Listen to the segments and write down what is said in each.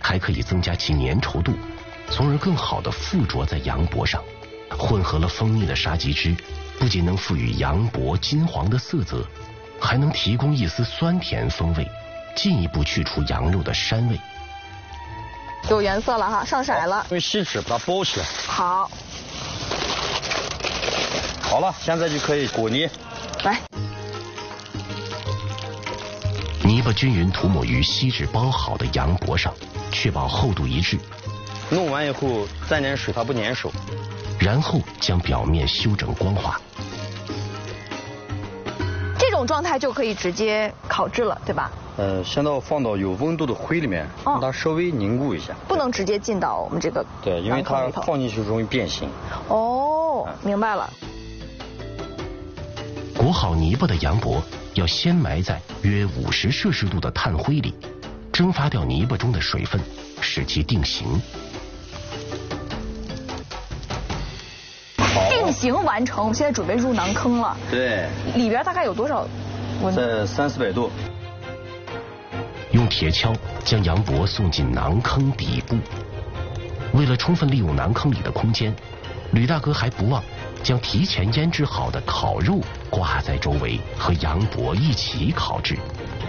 还可以增加其粘稠度，从而更好地附着在羊脖上。混合了蜂蜜的沙棘汁，不仅能赋予羊脖金黄的色泽，还能提供一丝酸甜风味，进一步去除羊肉的膻味。 有颜色了哈，上色了。 用锡纸把它包起来。 好。 好了，现在就可以裹泥。 来。 泥巴均匀涂抹于锡纸包好的羊脖上，确保厚度一致。 弄完以后沾点水，它不粘手。 然后将表面修整光滑。 这种状态就可以直接烤制了，对吧？ 先放到有温度的灰里面，让它稍微凝固一下。 不能直接进到我们这个对，因为它放进去容易变形。 哦，明白了。 裹好泥巴的羊脖要先埋在约50摄氏度的炭灰里，蒸发掉泥巴中的水分，使其定型。 定型完成，我们现在准备入馕坑了。 对。 里边大概有多少温度？ 在300-400度。 用铁锹将羊脖送进馕坑底部。为了充分利用馕坑里的空间，吕大哥还不忘将提前腌制好的烤肉挂在周围，和羊脖一起烤制。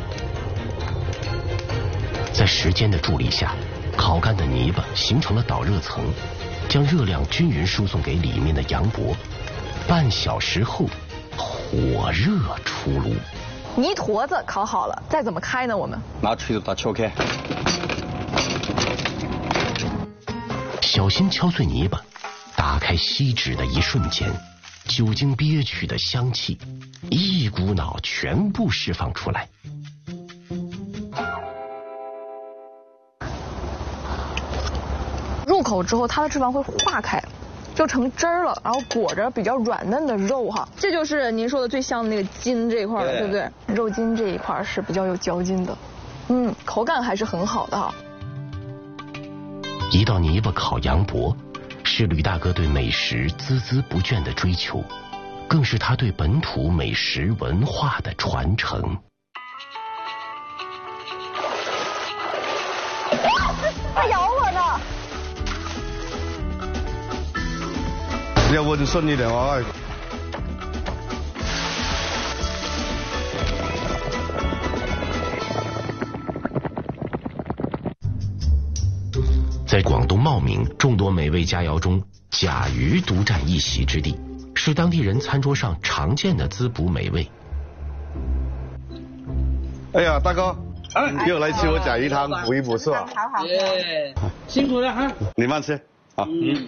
在时间的助力下，烤干的泥巴形成了导热层，将热量均匀输送给里面的羊脖。半小时后，火热出炉。 泥坨子烤好了，再怎么开呢？我们拿锤子把它敲开， 小心敲碎泥巴。打开锡纸的一瞬间，酒精憋屈的香气一股脑全部释放出来。 入口之后，它的脂肪会化开，就成汁儿了，然后裹着比较软嫩的肉哈。这就是您说的最香的那个筋这一块了，对不对？肉筋这一块是比较有嚼劲的，口感还是很好的哈。 一道泥巴烤羊脖，是吕大哥对美食孜孜不倦的追求，更是他对本土美食文化的传承。 它咬我呢！ 要温顺一点哦。 在广东茂名众多美味佳肴中，甲鱼独占一席之地，是当地人餐桌上常见的滋补美味。 哎呀，大哥，又来吃我甲鱼汤，补一补是吧？ 好，辛苦了哈。 你慢吃，好。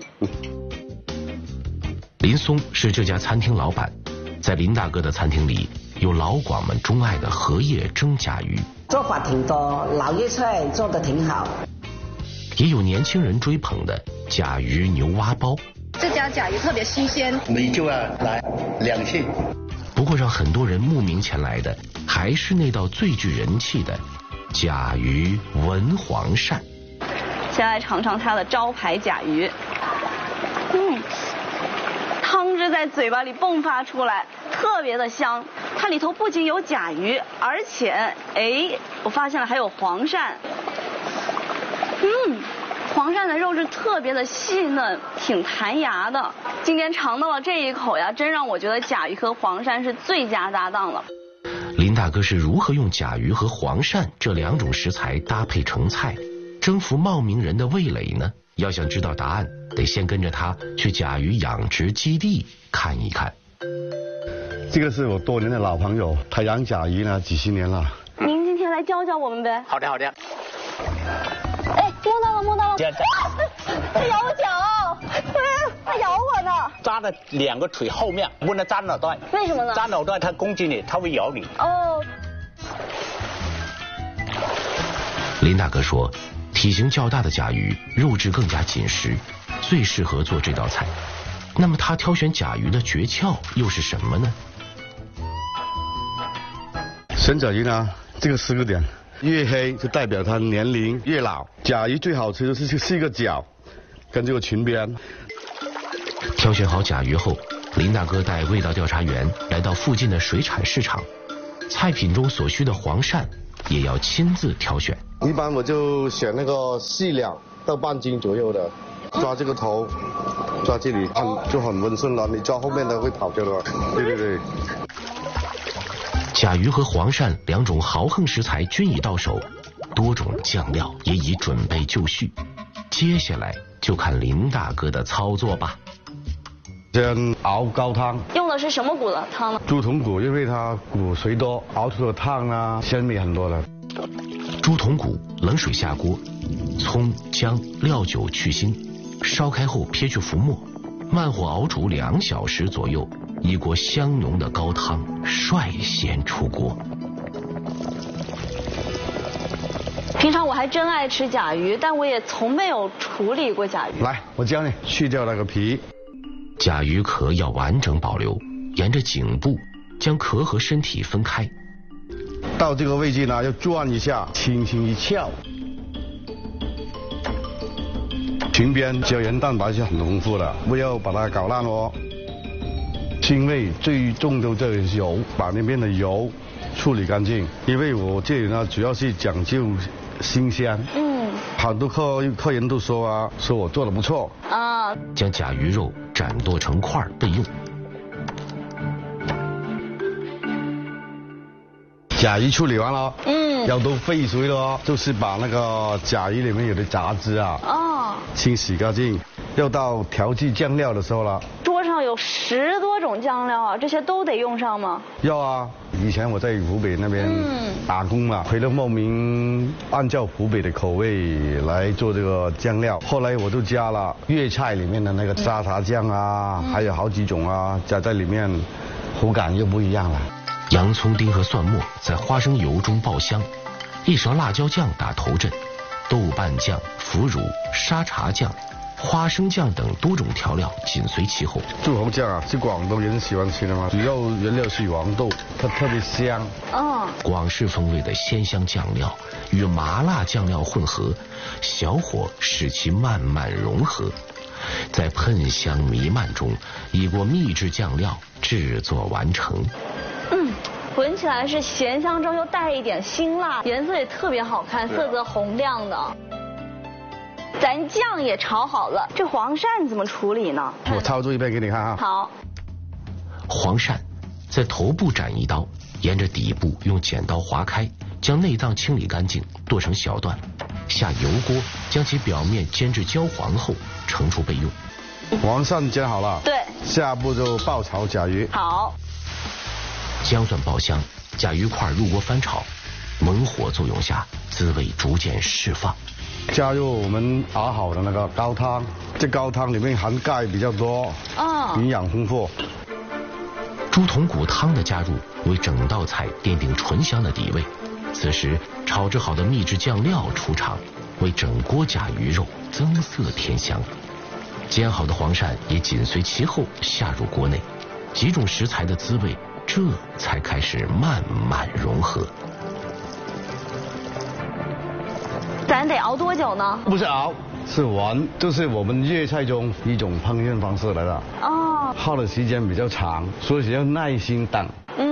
林松是这家餐厅老板，在林大哥的餐厅里，有老广们钟爱的荷叶蒸甲鱼， 做法挺多，老粤菜做得挺好。 也有年轻人追捧的甲鱼牛蛙包。 这家甲鱼特别新鲜， 你就要来2屉。 不过让很多人慕名前来的，还是那道最具人气的甲鱼文黄鳝。 先来尝尝它的招牌甲鱼，汤汁在嘴巴里迸发出来，特别的香。它里头不仅有甲鱼，而且我发现了还有黄鳝。黄鳝的肉质特别的细嫩，挺弹牙的。今天尝到了这一口呀，真让我觉得甲鱼和黄鳝是最佳搭档了。 林大哥是如何用甲鱼和黄鳝这2种食材搭配成菜，征服茂名人的味蕾呢？要想知道答案，得先跟着他去甲鱼养殖基地看一看。 这个是我多年的老朋友，他养甲鱼呢几十年了。 您今天来教教我们呗。 好的。 摸到了。它咬脚，它咬我呢。 扎在2个腿后面，不能扎脑袋。 为什么呢？ 扎脑袋它攻击你，它会咬你。 哦。 林大哥说，体型较大的甲鱼肉质更加紧实，最适合做这道菜。那么他挑选甲鱼的诀窍又是什么呢？ 选甲鱼呢，这个10个点，越黑就代表它年龄越老。甲鱼最好吃的是一个角跟这个裙边。 挑选好甲鱼后，林大哥带味道调查员来到附近的水产市场，菜品中所需的黄鳝也要亲自挑选。 一般我就选那个细两到半斤左右的，抓这个头，抓这里看就很温顺了，你抓后面的会跑掉的。对对对。 甲鱼和黄鳝两种豪横食材均已到手，多种酱料也已准备就绪，接下来就看林大哥的操作吧。 先熬高汤， 用的是什么骨的汤呢？ 猪筒骨，因为它骨髓多，熬出的汤啊鲜美很多的。 猪筒骨冷水下锅，葱姜料酒去腥，烧开后撇去浮沫，慢火熬煮2小时左右，一锅香浓的高汤率先出锅。 平常我还真爱吃甲鱼，但我也从没有处理过甲鱼。 来，我教你去掉那个皮。 甲鱼壳要完整保留，沿着颈部将壳和身体分开。 到这个位置呢，要转一下，轻轻一翘。裙边胶原蛋白是很丰富的，不要把它搞烂哦。腥味最重的这个油，把那边的油处理干净。因为我这里呢，主要是讲究新鲜。好多客人都说啊，说我做的不错啊。 将甲鱼肉斩剁成块备用。 甲鱼处理完了，要都沸水了哦，就是把那个甲鱼里面有的杂质啊，清洗干净。要到调制酱料的时候了。 桌上有10多种酱料啊，这些都得用上吗？ 要啊，以前我在湖北那边打工嘛，回了茂名，按照湖北的口味来做这个酱料。后来我就加了粤菜里面的那个沙茶酱啊，还有好几种啊，加在里面，口感又不一样了。 洋葱丁和蒜末在花生油中爆香，一勺辣椒酱打头阵，豆瓣酱、腐乳、沙茶酱、花生酱等多种调料紧随其后。 柱侯酱啊，是广东人喜欢吃的吗？主要原料是黄豆，它特别香。 广式风味的鲜香酱料与麻辣酱料混合，小火使其慢慢融合，在喷香弥漫中，一锅秘制酱料制作完成。 闻起来是咸香中又带一点辛辣，颜色也特别好看，色泽红亮的。咱酱也炒好了，这黄鳝怎么处理呢？ 我操作一遍给你看哈。 好。 黄鳝在头部斩一刀，沿着底部用剪刀划开，将内脏清理干净，剁成小段，下油锅将其表面煎至焦黄后盛出备用。 黄鳝煎好了， 对， 下步就爆炒甲鱼。 好。 姜蒜爆香，甲鱼块入锅翻炒，猛火作用下，滋味逐渐释放。 加入我们熬好的那个高汤，这高汤里面含钙比较多，营养丰富。 猪筒骨汤的加入为整道菜奠定醇香的底味。此时炒制好的秘制酱料出场，为整锅甲鱼肉增色添香。煎好的黄鳝也紧随其后下入锅内，几种食材的滋味这才开始慢慢融合。 咱得熬多久呢？ 不是熬，是煨，这是我们粤菜中一种烹饪方式来的。耗的时间比较长，所以要耐心等。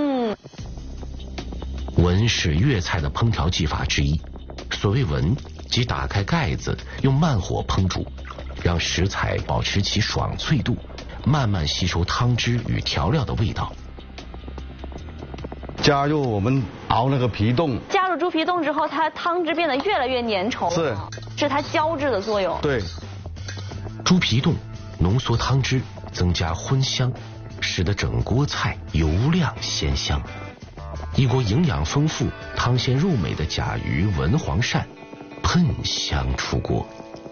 煨是粤菜的烹调技法之一。所谓煨，即打开盖子，用慢火烹煮，让食材保持其爽脆度，慢慢吸收汤汁与调料的味道。 加入我们熬那个皮冻， 加入猪皮冻之后，它汤汁变得越来越粘稠，是它胶质的作用。 对， 猪皮冻浓缩汤汁，增加荤香，使得整锅菜油亮鲜香。一锅营养丰富、汤鲜肉美的甲鱼文黄鳝，喷香出锅。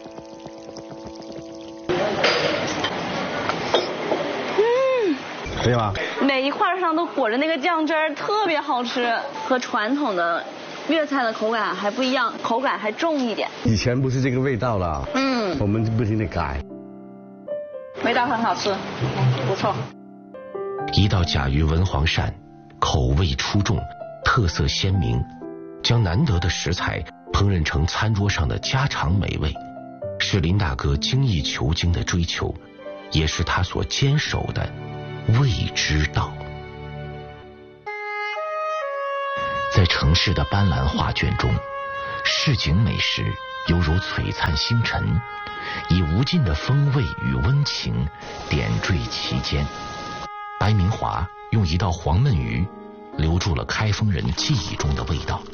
可以吗？ 每一块上都裹着那个酱汁儿，特别好吃，和传统的粤菜的口感还不一样，口感还重一点。 以前不是这个味道了，我们不停地改。 味道很好吃，不错。 一道甲鱼文黄鳝，口味出众，特色鲜明，将难得的食材烹饪成餐桌上的家常美味，是林大哥精益求精的追求，也是他所坚守的未知道。 在城市的斑斓画卷中，市井美食犹如璀璨星辰，以无尽的风味与温情点缀其间。白明华用一道黄焖鱼留住了开封人记忆中的味道。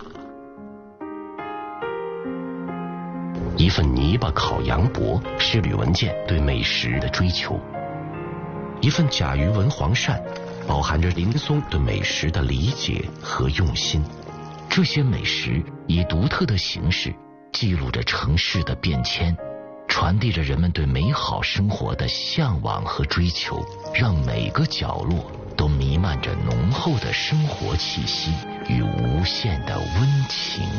一份泥巴烤羊脖是吕文健对美食的追求，一份甲鱼文黄鳝饱含着林松对美食的理解和用心。这些美食以独特的形式记录着城市的变迁，传递着人们对美好生活的向往和追求，让每个角落都弥漫着浓厚的生活气息与无限的温情。